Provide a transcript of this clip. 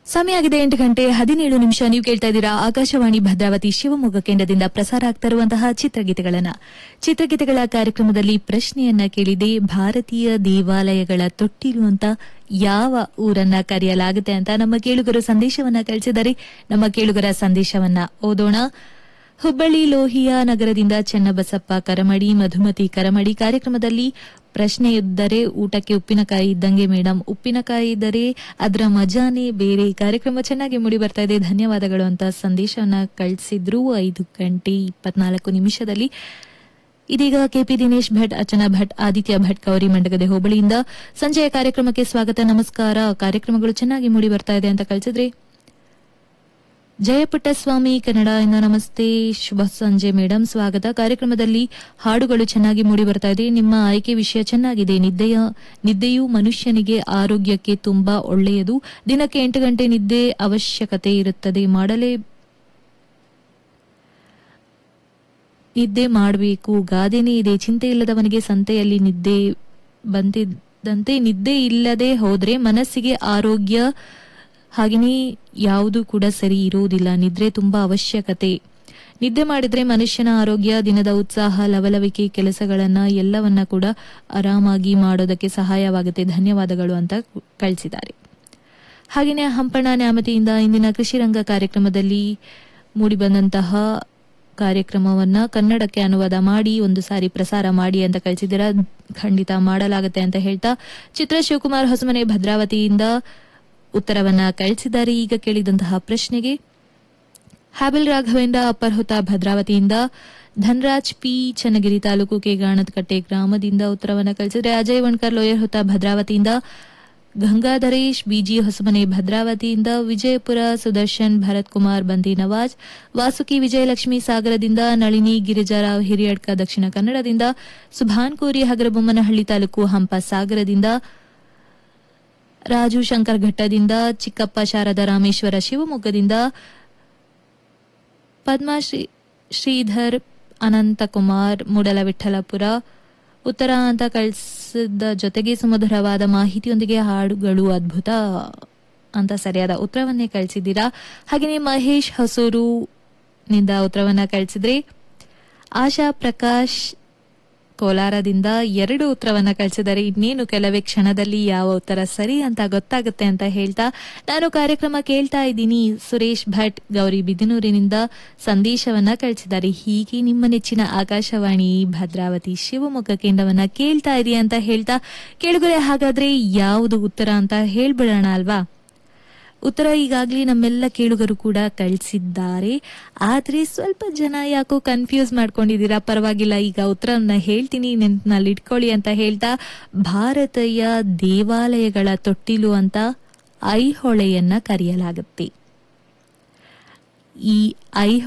ಸಮಯ ಆಗಿದೆ 8:17 ನೀವು ಕೇಳ್ತಾ ಇದ್ದೀರಾ ಆಕಾಶವಾಣಿ ಭದ್ರಾವತಿ ಶಿವಮೊಗ್ಗ ಕೇಂದ್ರದಿಂದ ಪ್ರಸಾರ ಆಗ್ತಾ ಇರುವಂತಹ ಚಿತ್ರಗೀತೆಗಳ ಕಾರ್ಯಕ್ರಮದಲ್ಲಿ ಪ್ರಶ್ನೆಯನ್ನ ಕೇಳಿದೆ. ಭಾರತೀಯ ದೇವಾಲಯಗಳ ತೊಟ್ಟಿಲು ಅಂತ ಯಾವ ಊರನ್ನ ಕರೆಯಲಾಗುತ್ತೆ ಅಂತ ನಮ್ಮ ಕೇಳುಗರು ಸಂದೇಶವನ್ನ ಕಳಿಸಿದ್ದಾರೆ. ನಮ್ಮ ಕೇಳುಗರ ಸಂದೇಶವನ್ನ ಓದೋಣ. ಹುಬ್ಬಳ್ಳಿ ಲೋಹಿಯ ನಗರದಿಂದ ಚೆನ್ನಬಸಪ್ಪ ಕರಮಡಿ, ಮಧುಮತಿ ಕರಮಡಿ. ಕಾರ್ಯಕ್ರಮದಲ್ಲಿ ಪ್ರಶ್ನೆ ಇದ್ದರೆ ಊಟಕ್ಕೆ ಉಪ್ಪಿನಕಾಯಿ ಇದ್ದಂಗೆ ಮೇಡಮ್, ಉಪ್ಪಿನಕಾಯಿ ಇದ್ದರೆ ಅದರ ಮಜಾನೇ ಬೇರೆ. ಕಾರ್ಯಕ್ರಮ ಚೆನ್ನಾಗಿ ಮೂಡಿ ಬರ್ತಾ ಇದೆ, ಧನ್ಯವಾದಗಳು ಅಂತ ಸಂದೇಶವನ್ನ ಕಳಿಸಿದ್ರು 5:24 ಇದೀಗ ಕೆಪಿ ದಿನೇಶ್ ಭಟ್, ಅರ್ಚನಾ ಭಟ್, ಆದಿತ್ಯ ಭಟ್ ಕೌರಿ ಮಂಡಗದೆ ಹೋಬಳಿಯಿಂದ ಸಂಜೆಯ ಕಾರ್ಯಕ್ರಮಕ್ಕೆ ಸ್ವಾಗತ, ನಮಸ್ಕಾರ, ಕಾರ್ಯಕ್ರಮಗಳು ಚೆನ್ನಾಗಿ ಮೂಡಿ ಬರ್ತಾ ಇದೆ ಅಂತ ಕಳಿಸಿದ್ರೆ. ಜಯಪುಟ್ಟಸ್ವಾಮಿ ಕನ್ನಡ ಇಂದ ನಮಸ್ತೆ, ಶುಭ ಸಂಜೆ ಮೇಡಮ್, ಸ್ವಾಗತ. ಕಾರ್ಯಕ್ರಮದಲ್ಲಿ ಹಾಡುಗಳು ಚೆನ್ನಾಗಿ ಮೂಡಿ ಬರ್ತಾ ಇದೆ. ನಿಮ್ಮ ಆಯ್ಕೆ ವಿಷಯ ಚೆನ್ನಾಗಿದೆ. ನಿದ್ದೆಯು ಮನುಷ್ಯನಿಗೆ ಆರೋಗ್ಯಕ್ಕೆ ತುಂಬಾ ಒಳ್ಳೆಯದು. ದಿನಕ್ಕೆ 8 ಗಂಟೆ ನಿದ್ದೆ ಅವಶ್ಯಕತೆ ಇರುತ್ತದೆ. ನಿದ್ದೆ ಮಾಡಬೇಕು, ಗಾದೆನೇ ಇದೆ. ಚಿಂತೆ ಇಲ್ಲದವನಿಗೆ ಸಂತೆಯಲ್ಲಿ ನಿದ್ದೆ ಬಂದಿದ್ದಂತೆ. ನಿದ್ದೆ ಇಲ್ಲದೆ ಹೋದ್ರೆ ಮನಸ್ಸಿಗೆ ಆರೋಗ್ಯ ಹಾಗೆಯೇ ಯಾವುದು ಕೂಡ ಸರಿ ಇರುವುದಿಲ್ಲ. ನಿದ್ರೆ ತುಂಬಾ ಅವಶ್ಯಕತೆ. ನಿದ್ದೆ ಮಾಡಿದ್ರೆ ಮನುಷ್ಯನ ಆರೋಗ್ಯ, ದಿನದ ಉತ್ಸಾಹ, ಲವಲವಿಕೆ, ಕೆಲಸಗಳನ್ನ ಎಲ್ಲವನ್ನ ಕೂಡ ಆರಾಮಾಗಿ ಮಾಡೋದಕ್ಕೆ ಸಹಾಯವಾಗುತ್ತೆ. ಧನ್ಯವಾದಗಳು ಅಂತ ಕಳಿಸಿದ್ದಾರೆ. ಹಾಗೆಯೇ ಹಂಪಣ್ಣ ನ್ಯಾಮತಿಯಿಂದ ಇಂದಿನ ಕೃಷಿ ರಂಗ ಕಾರ್ಯಕ್ರಮದಲ್ಲಿ ಮೂಡಿಬಂದಂತಹ ಕಾರ್ಯಕ್ರಮವನ್ನ ಕನ್ನಡಕ್ಕೆ ಅನುವಾದ ಮಾಡಿ ಒಂದು ಸಾರಿ ಪ್ರಸಾರ ಮಾಡಿ ಅಂತ ಕಳಿಸಿದ್ದೀರಾ. ಖಂಡಿತ ಮಾಡಲಾಗುತ್ತೆ ಅಂತ ಹೇಳ್ತಾ ಚಿತ್ರ ಶಿವಕುಮಾರ್ ಹೊಸಮನೆ ಭದ್ರಾವತಿಯಿಂದ ಉತ್ತರವನ್ನ ಕಳಿಸಿದ್ದಾರೆ. ಈಗ ಕೇಳಿದಂತಹ ಪ್ರಶ್ನೆಗೆ ಹ್ಯಾಬಿಲ್ ರಾಘವೇಂದ್ರ ಅಪ್ಪರ್ಹುತ ಭದ್ರಾವತಿಯಿಂದ, ಧನರಾಜ್ ಪಿ ಚನ್ನಗಿರಿ ತಾಲೂಕು ಕೇಗಾಣದಕಟ್ಟೆ ಗ್ರಾಮದಿಂದ ಉತ್ತರವನ್ನ ಕಳಿಸಿದರೆ. ಅಜಯ್ ವಣ್ಕರ್ ಲೋಯರ್ಹುತ ಭದ್ರಾವತಿಯಿಂದ, ಗಂಗಾಧರೇಶ್ ಬಿಜಿ ಹೊಸಮನೆ ಭದ್ರಾವತಿಯಿಂದ, ವಿಜಯಪುರ ಸುದರ್ಶನ್ ಭರತ್ ಕುಮಾರ್ ಬಂದಿ ನವಾಜ್, ವಾಸುಕಿ ವಿಜಯಲಕ್ಷ್ಮಿ ಸಾಗರದಿಂದ, ನಳಿನಿ ಗಿರಿಜಾರಾವ್ ಹಿರಿಯಡ್ಕ ದಕ್ಷಿಣ ಕನ್ನಡದಿಂದ, ಸುಭಾನ್ ಕೋರಿ ಹಗರಬೊಮ್ಮನಹಳ್ಳಿ ತಾಲೂಕು ಹಂಪ ಸಾಗರದಿಂದ, ರಾಜು ಶಂಕರ್ ಘಟ್ಟದಿಂದ, ಚಿಕ್ಕಪ್ಪ ಶಾರದಾ ರಾಮೇಶ್ವರ ಶಿವಮೊಗ್ಗದಿಂದ, ಪದ್ಮಶ್ರೀ ಶ್ರೀಧರ್ ಅನಂತಕುಮಾರ್ ಮೂಡಲವಿಠಲಪುರ ಉತ್ತರ ಅಂತ ಕಳಿಸಿದ ಜೊತೆಗೆ ಸುಮಧುರವಾದ ಮಾಹಿತಿಯೊಂದಿಗೆ ಹಾಡುಗಳು ಅದ್ಭುತ ಅಂತ ಸರಿಯಾದ ಉತ್ತರವನ್ನೇ ಕಳಿಸಿದ್ದೀರಾ. ಹಾಗೆಯೇ ಮಹೇಶ್ ಹೊಸೂರು ನಿಂದ ಉತ್ತರವನ್ನ ಕಳಿಸಿದ್ರೆ. ಆಶಾ ಪ್ರಕಾಶ್ ಕೋಲಾರದಿಂದ 2 ಉತ್ತರವನ್ನ ಕಳಿಸಿದ್ದಾರೆ. ಇನ್ನೇನು ಕೆಲವೇ ಕ್ಷಣದಲ್ಲಿ ಯಾವ ಉತ್ತರ ಸರಿ ಅಂತ ಗೊತ್ತಾಗುತ್ತೆ ಅಂತ ಹೇಳ್ತಾ ನಾನು ಕಾರ್ಯಕ್ರಮ ಕೇಳ್ತಾ ಇದ್ದೀನಿ. ಸುರೇಶ್ ಭಟ್ ಗೌರಿ ಬಿದನೂರಿನಿಂದ ಸಂದೇಶವನ್ನ ಕಳಿಸಿದ್ದಾರೆ. ಹೀಗೆ ನಿಮ್ಮ ನೆಚ್ಚಿನ ಆಕಾಶವಾಣಿ ಭದ್ರಾವತಿ ಶಿವಮೊಗ್ಗ ಕೇಂದ್ರವನ್ನ ಕೇಳ್ತಾ ಇರಿ ಅಂತ ಹೇಳ್ತಾ ಕೇಳುಗರೆ, ಹಾಗಾದ್ರೆ ಯಾವುದು ಉತ್ತರ ಅಂತ ಹೇಳ್ಬಿಡೋಣ ಅಲ್ವಾ. ಉತ್ತರ ಈಗಾಗಲೇ ನಮ್ಮೆಲ್ಲ ಕೇಳುಗರು ಕೂಡ ಕಳಿಸಿದ್ದಾರೆ. ಆದ್ರೆ ಸ್ವಲ್ಪ ಜನ ಯಾಕೋ ಕನ್ಫ್ಯೂಸ್ ಮಾಡ್ಕೊಂಡಿದ್ದೀರಾ. ಪರವಾಗಿಲ್ಲ, ಈಗ ಉತ್ತರವನ್ನ ಹೇಳ್ತೀನಿ, ನೆನಪಿನಲ್ಲಿ ಇಟ್ಕೊಳ್ಳಿ ಅಂತ ಹೇಳ್ತಾ ಭಾರತೀಯ ದೇವಾಲಯಗಳ ತೊಟ್ಟಿಲು ಅಂತ ಐಹೊಳೆಯನ್ನ ಕರೆಯಲಾಗುತ್ತೆ. ಈ